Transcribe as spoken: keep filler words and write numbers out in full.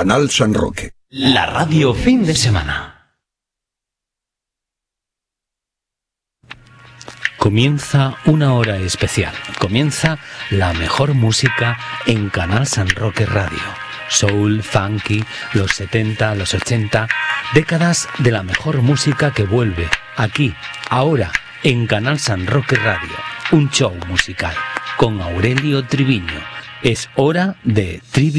Canal San Roque. La radio fin de semana. Comienza una hora especial. Comienza la mejor música en Canal San Roque Radio. Soul, funky, los setenta, los ochenta, décadas de la mejor música que vuelve aquí, ahora, en Canal San Roque Radio. Un show musical con Aurelio Triviño. Es hora de Trivi.